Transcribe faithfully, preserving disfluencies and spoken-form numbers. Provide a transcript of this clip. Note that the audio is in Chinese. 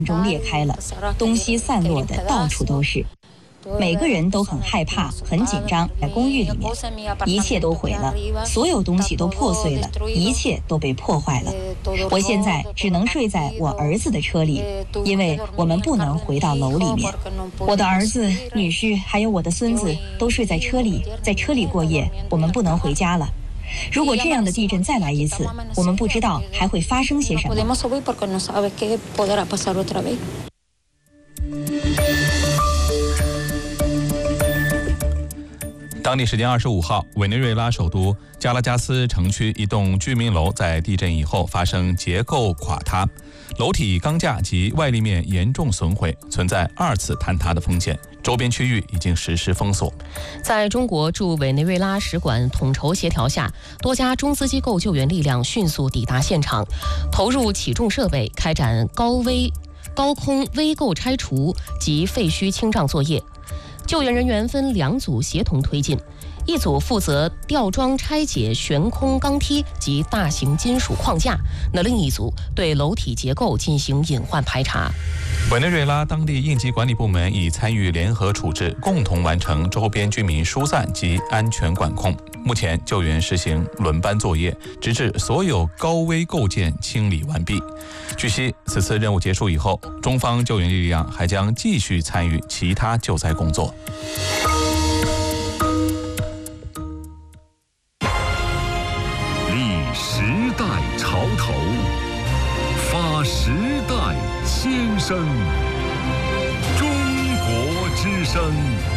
中裂开了，东西散落的到处都是。每个人都很害怕，很紧张。在公寓里面，一切都毁了，所有东西都破碎了，一切都被破坏了。我现在只能睡在我儿子的车里，因为我们不能回到楼里面。我的儿子、女婿还有我的孙子都睡在车里，在车里过夜，我们不能回家了。如果这样的地震再来一次，我们不知道还会发生些什么。 当地时间二十五号，委内瑞拉首都加拉加斯城区一栋居民楼在地震以后发生结构垮塌，楼体钢架及外立面严重损毁，存在二次坍塌的风险。周边区域已经实施封锁。 在中国驻委内瑞拉使馆统筹协调下，多家中资机构救援力量迅速抵达现场，投入起重设备，开展高危、高空危构拆除及废墟清障作业。救援人员分两组协同推进，一组负责吊装拆解悬空钢梯及大型金属框架，那另一组对楼体结构进行隐患排查。 委内瑞拉当地应急管理部门已参与联合处置，共同完成周边居民疏散及安全管控。目前救援实行轮班作业，直至所有高危构件清理完毕。据悉，此次任务结束以后，中方救援力量还将继续参与其他救灾工作。 立时代潮头，发时代先声。中国之声。